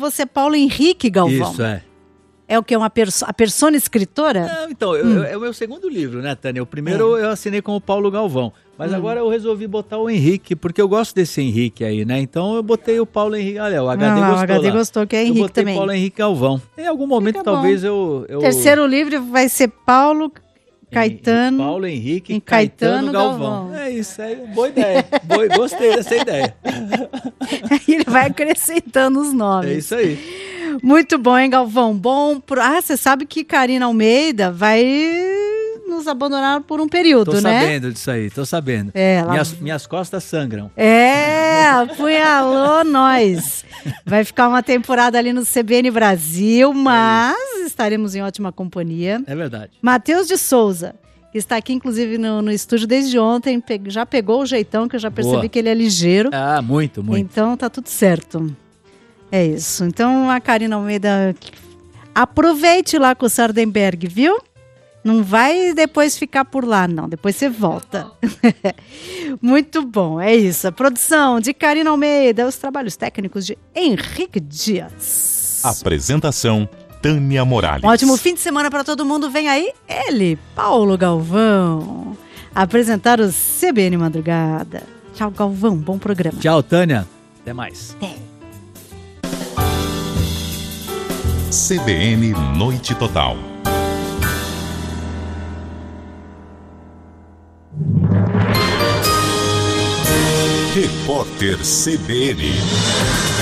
você Paulo Henrique Galvão. Isso, é. É o que? A persona escritora? Não, então, é o meu segundo livro, né, Tânia? O primeiro eu assinei com o Paulo Galvão, mas agora eu resolvi botar o Henrique, porque eu gosto desse Henrique aí, né? Então eu botei o Paulo Henrique, olha, o HD gostou. O HD gostou, que é Henrique eu botei também. Paulo Henrique Galvão. Em algum momento, talvez eu... Terceiro livro vai ser Paulo Caetano. Paulo Henrique Caetano Galvão. É isso aí, boa ideia. Gostei dessa ideia. Ele vai acrescentando os nomes. É isso aí. Muito bom, hein, Galvão? Bom. Você sabe que Karina Almeida vai nos abandonar por um período, né? Tô né? sabendo disso aí, tô sabendo. Minhas costas sangram. Apunhalou nós. Vai ficar uma temporada ali no CBN Brasil, mas estaremos em ótima companhia. É verdade. Matheus de Souza, que está aqui, inclusive, no estúdio desde ontem, já pegou o jeitão, que eu já percebi que ele é ligeiro. Muito. Então, tá tudo certo. É isso. Então, a Karina Almeida, aproveite lá com o Sardenberg, viu? Não vai depois ficar por lá, não. Depois você volta. Muito bom, é isso. A produção de Karina Almeida, os trabalhos técnicos de Henrique Dias. Apresentação, Tânia Morales. Um ótimo fim de semana para todo mundo. Vem aí ele, Paulo Galvão, apresentar o CBN Madrugada. Tchau, Galvão. Bom programa. Tchau, Tânia. Até mais. Até. CBN Noite Total. Repórter CBN.